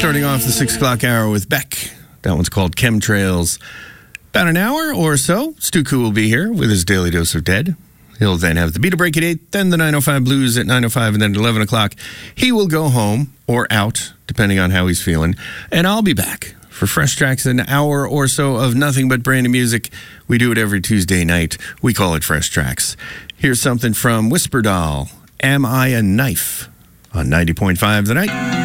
starting off the 6 o'clock hour with Beck. That one's called Chemtrails. About an hour or so, Stu Koo will be here with his daily dose of dead. He'll then have the Beat a Break at 8, then the 905 Blues at 905, and then at 11 o'clock, he will go home or out, depending on how he's feeling. And I'll be back for Fresh Tracks, an hour or so of nothing but brand new music. We do it every Tuesday night. We call it Fresh Tracks. Here's something from Whisper Doll, Am I a Knife? On 90.5 The Night.